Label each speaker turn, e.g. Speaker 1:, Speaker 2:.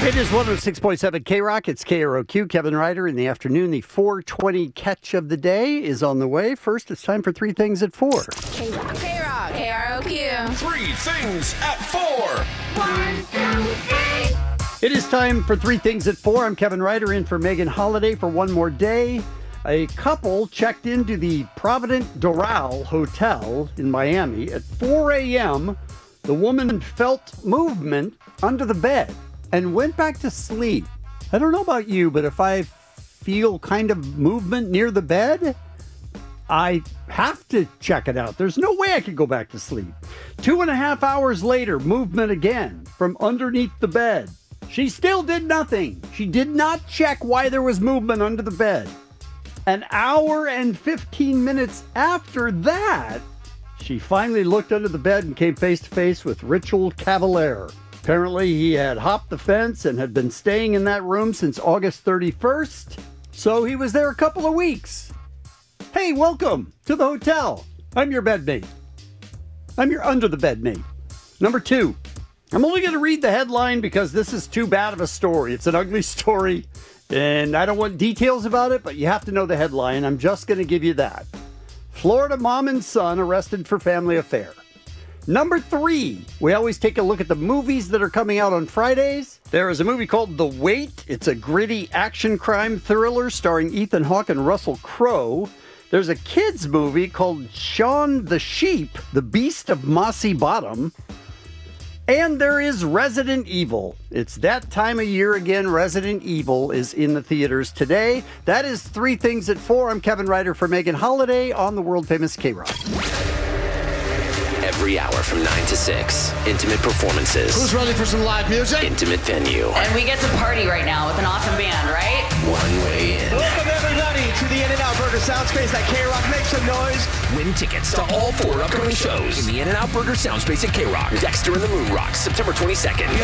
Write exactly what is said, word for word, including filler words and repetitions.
Speaker 1: It is one oh six point seven K-Rock. It's K R O Q. Kevin Ryder in the afternoon. The four twenty catch of the day is on the way. First, it's time for Three Things at four.
Speaker 2: K-Rock. K-Rock. K R O Q.
Speaker 3: Three Things at four.
Speaker 2: One, two, three.
Speaker 1: It is time for Three Things at four. I'm Kevin Ryder in for Megan Holiday for one more day. A couple checked into the Provident Doral Hotel in Miami at four a.m. The woman felt movement under the bed and went back to sleep. I don't know about you, but if I feel kind of movement near the bed, I have to check it out. There's no way I could go back to sleep. Two and a half hours later, movement again from underneath the bed. She still did nothing. She did not check why there was movement under the bed. An hour and fifteen minutes after that, she finally looked under the bed and came face to face with Richard Cavalier. Apparently, he had hopped the fence and had been staying in that room since August thirty-first, so he was there a couple of weeks. Hey, welcome to the hotel. I'm your bedmate. I'm your under-the-bed mate. Number two, I'm only going to read the headline because this is too bad of a story. It's an ugly story, and I don't want details about it, but you have to know the headline. I'm just going to give you that. Florida mom and son arrested for family affair. Number three, we always take a look at the movies that are coming out on Fridays. There is a movie called The Wait. It's a gritty action crime thriller starring Ethan Hawke and Russell Crowe. There's a kids movie called Shaun the Sheep, The Beast of Mossy Bottom. And there is Resident Evil. It's that time of year again. Resident Evil is in the theaters today. That is Three Things at four. I'm Kevin Ryder for Megan Holiday on the world-famous K-Rock.
Speaker 4: Every hour from nine to six, intimate performances.
Speaker 3: Who's ready for some live music?
Speaker 4: Intimate venue.
Speaker 5: And we get to party right now with an awesome band, right?
Speaker 4: One way in.
Speaker 6: Welcome everybody to the In-N-Out Burger Soundspace at K-Rock. Make some noise.
Speaker 4: Win tickets to all four upcoming shows in the In-N-Out Burger Soundspace at K-Rock. Dexter and the Moon Rocks, September twenty-second.